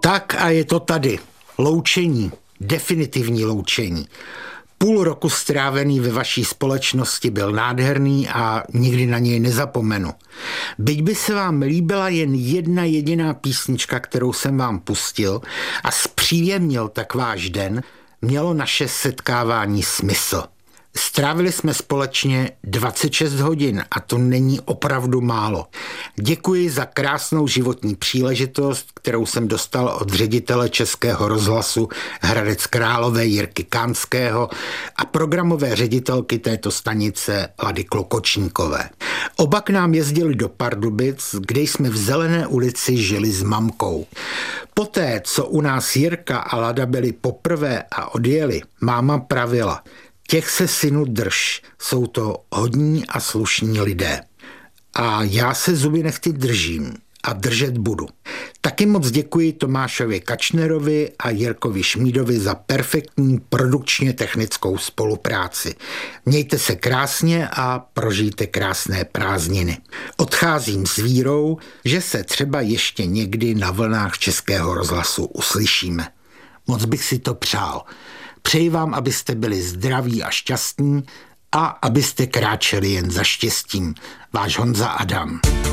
Tak a je to tady. Loučení. Definitivní loučení. Půl roku strávený ve vaší společnosti byl nádherný a nikdy na něj nezapomenu. Byť by se vám líbila jen jedna jediná písnička, kterou jsem vám pustil a zpříjemnil tak váš den, mělo naše setkávání smysl. Strávili jsme společně 26 hodin a to není opravdu málo. Děkuji za krásnou životní příležitost, kterou jsem dostal od ředitele Českého rozhlasu Hradec Králové Jirky Kánského a programové ředitelky této stanice Lady Klokočníkové. Oba k nám jezdili do Pardubic, kde jsme v Zelené ulici žili s mamkou. Poté, co u nás Jirka a Lada byli poprvé a odjeli, máma pravila: těch se, synu, drž, jsou to hodní a slušní lidé. A já se zuby nechty držím a držet budu. Taky moc děkuji Tomášovi Kačnerovi a Jirkovi Šmídovi za perfektní produkčně technickou spolupráci. Mějte se krásně a prožijte krásné prázdniny. Odcházím s vírou, že se třeba ještě někdy na vlnách Českého rozhlasu uslyšíme. Moc bych si to přál. Přeji vám, abyste byli zdraví a šťastní a abyste kráčeli jen za štěstím. Váš Honza Adam.